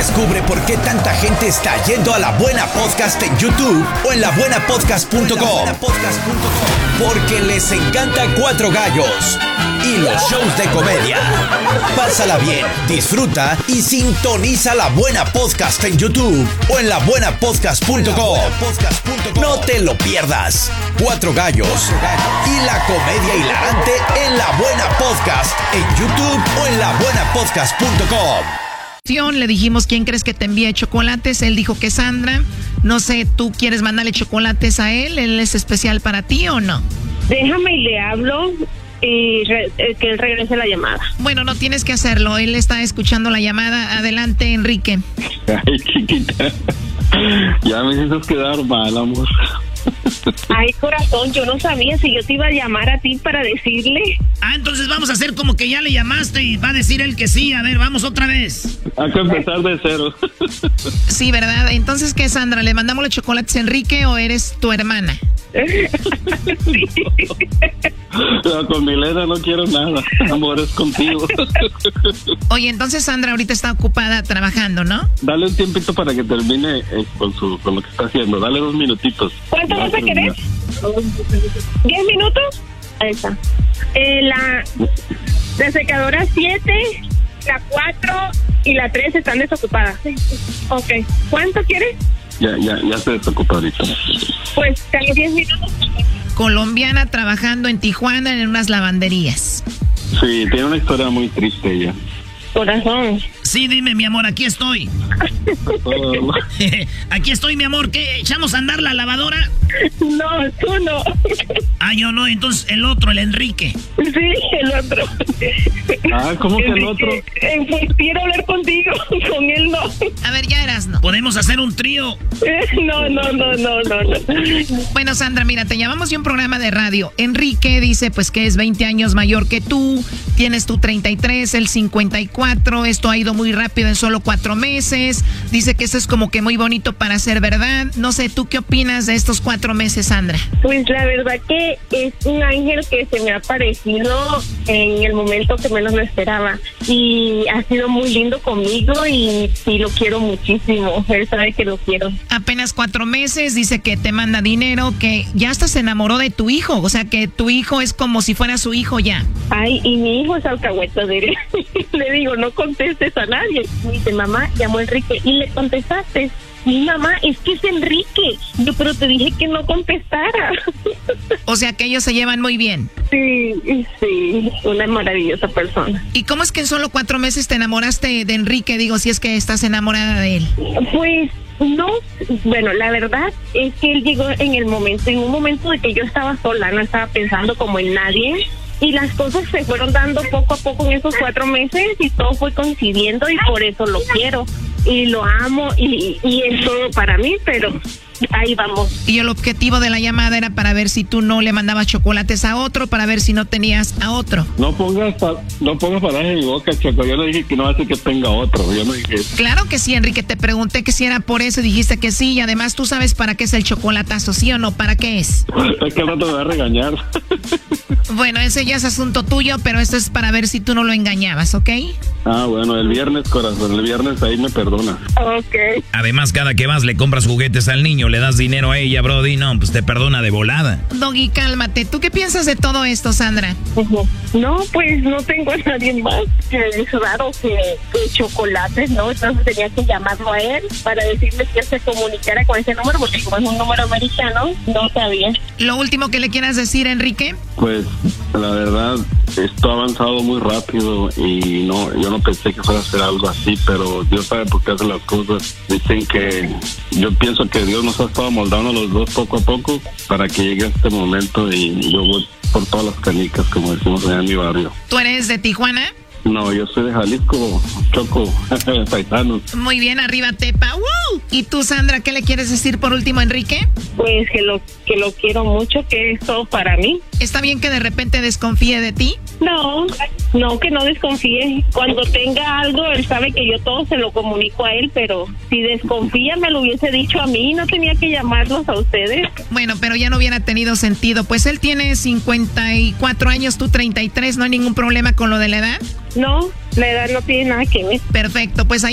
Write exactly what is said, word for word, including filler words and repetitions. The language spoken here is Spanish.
Descubre por qué tanta gente está yendo a La Buena Podcast en YouTube o en la buena podcast punto com. Porque les encanta Cuatro Gallos y los shows de comedia. Pásala bien, disfruta y sintoniza La Buena Podcast en YouTube o en la buena podcast punto com. No te lo pierdas. Cuatro Gallos y la comedia hilarante en La Buena Podcast en YouTube o en la buena podcast punto com. Le dijimos, ¿quién crees que te envía chocolates? Él dijo que Sandra. No sé, ¿tú quieres mandarle chocolates a él? ¿Él es especial para ti o no? Déjame y le hablo y re- que él regrese la llamada. Bueno, no tienes que hacerlo. Él está escuchando la llamada. Adelante, Enrique. Ay, chiquita. Ya me hiciste quedar mal, amor. Ay, corazón, yo no sabía si yo te iba a llamar a ti para decirle. Ah, entonces vamos a hacer como que ya le llamaste y va a decir él que sí. A ver, vamos otra vez. Hay que empezar de cero. Sí, ¿verdad? Entonces, ¿qué, Sandra? ¿Le mandamos los chocolates a Enrique o eres tu hermana? Sí. No, con Milena no quiero nada. Amor, es contigo. Oye, entonces Sandra ahorita está ocupada trabajando, ¿no? Dale un tiempito para que termine eh, con, su, con lo que está haciendo. Dale dos minutitos. ¿Cuánto vas a querer? ¿Diez minutos? Ahí está. Eh, la, la secadora siete, la cuatro y la tres están desocupadas. Ok. ¿Cuánto quieres? Ya, ya, ya se desocupa ahorita. Pues, dale diez minutos. Colombiana trabajando en Tijuana en unas lavanderías. Sí, tiene una historia muy triste ella. Corazón. Sí, dime, mi amor, aquí estoy. Oh. Aquí estoy, mi amor. ¿Qué? ¿Echamos a andar la lavadora? No, tú no. Ah, yo no. Entonces el otro, el Enrique. Sí, el otro. Ah, ¿cómo que el otro? Eh, pues quiero hablar contigo, con él no. A ver, ya eras, ¿no? Podemos hacer un trío. Eh, no, no, no, no, no, no. Bueno, Sandra, mira, te llamamos de un programa de radio. Enrique dice, pues, que es veinte años mayor que tú. Tienes tú treinta y tres, él cincuenta y cuatro. Esto ha ido muy rápido en solo cuatro meses. Dice que eso es como que muy bonito para ser verdad. No sé, ¿tú qué opinas de estos cuatro meses, Sandra? Pues la verdad que es un ángel que se me ha aparecido en el momento que menos lo esperaba. Y ha sido muy lindo conmigo y sí lo quiero muchísimo. Él sabe que lo quiero. Apenas cuatro meses, dice que te manda dinero, que ya hasta se enamoró de tu hijo. O sea, que tu hijo es como si fuera su hijo ya. Ay, y mi hijo es alcahueta de él. Le digo, no contestes a nadie. Me dice, mamá, llamó Enrique. Y le contestaste. Mi mamá, es que es Enrique. Yo, pero te dije que no contestara. O sea, que ellos se llevan muy bien. Sí, sí, una maravillosa persona. ¿Y cómo es que en solo cuatro meses te enamoraste de Enrique? Digo, si es que estás enamorada de él. Pues no, bueno, la verdad es que él llegó en el momento, en un momento de que yo estaba sola, no estaba pensando como en nadie. Y las cosas se fueron dando poco a poco en esos cuatro meses y todo fue coincidiendo y por eso lo quiero. Y lo amo y, y es todo para mí, pero ahí vamos. Y el objetivo de la llamada era para ver si tú no le mandabas chocolates a otro, para ver si no tenías a otro. No pongas, pa- no pongas palabras en mi boca, Choco. Yo le dije que no hace que tenga otro. Yo no dije eso. Claro que sí, Enrique. Te pregunté que si era por eso y dijiste que sí. Y además tú sabes para qué es el chocolatazo, ¿sí o no? ¿Para qué es? Es que al rato me va a regañar. Bueno, ese ya es asunto tuyo, pero esto es para ver si tú no lo engañabas, ¿ok? Ah, bueno, el viernes, corazón. El viernes ahí me perdona. Ok. Además, cada que vas le compras juguetes al niño, le das dinero a ella, Brody. No, pues te perdona de volada. Doggy, cálmate. ¿Tú qué piensas de todo esto, Sandra? Uh-huh. No, pues no tengo a nadie más. Es raro que, que chocolates, ¿no? Entonces tenía que llamarlo a él para decirle que él se comunicara con ese número, porque como es un número americano, no sabía. Lo último que le quieras decir, Enrique. Pues, la verdad, esto ha avanzado muy rápido y no, yo no pensé que fuera a ser algo así, pero Dios sabe por qué hace las cosas. Dicen que yo pienso que Dios nos ha estado moldando a los dos poco a poco para que llegue este momento y yo voy por todas las canicas, como decimos allá en mi barrio. ¿Tú eres de Tijuana? No, yo soy de Jalisco, Choco, paisanos. Muy bien, arriba Tepa. ¡Woo! ¿Y tú, Sandra, qué le quieres decir por último a Enrique? Pues que lo que lo quiero mucho, que es todo para mí. ¿Está bien que de repente desconfíe de ti? No, no, que no desconfíe. Cuando tenga algo, él sabe que yo todo se lo comunico a él, pero si desconfía me lo hubiese dicho a mí, no tenía que llamarlos a ustedes. Bueno, pero ya no hubiera tenido sentido. Pues él tiene cincuenta y cuatro años, tú treinta y tres, ¿no hay ningún problema con lo de la edad? No, la edad no tiene nada que ver. Perfecto, pues ahí